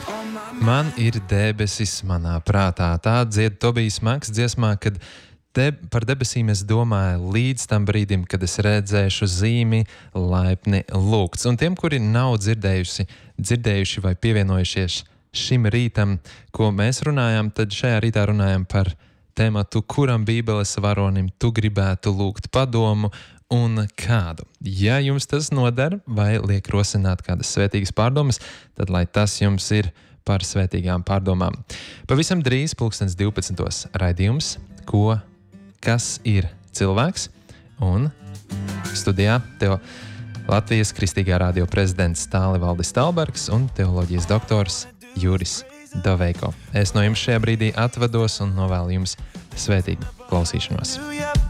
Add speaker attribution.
Speaker 1: Man ir debesis manā prātā. Tā dzied Tobijs Maks dziesmā, kad par debesīm es domāju līdz tam brīdim, kad es redzēšu zīmi laipni lūgts. Un tiem, kuri nav dzirdējuši vai pievienojušies šim rītam, ko mēs runājam, tad šajā rītā runājam par tēmatu, kuram Bībeles varonim tu gribētu lūgt padomu un kādu. Ja jums tas noder vai liek rosināt kādas svētīgas pārdomas, tad lai tas jums ir par svētīgām pārdomām. Pavisam drīz 12. raidījums, kas ir cilvēks, un studijā tev Latvijas Kristīgā radio prezidents Tālivaldis Talbergs un teoloģijas doktors Juris Doveiko. Es no jums šajā brīdī atvados un novēlu jums svētīgu klausīšanos.